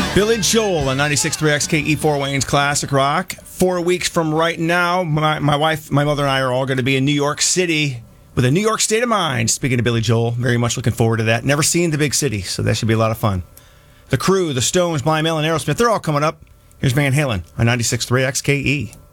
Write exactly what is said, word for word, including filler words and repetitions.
Billy Joel on ninety-six point three X K E Fort Wayne's Classic Rock. Four weeks from right now, my, my wife, my mother, and I are all going to be in New York City with a New York State of Mind. Speaking of Billy Joel, very much looking forward to that. Never seen the big city, so that should be a lot of fun. The Crew, the Stones, Blind Melon, Aerosmith, they're all coming up. Here's Van Halen on ninety-six point three X K E.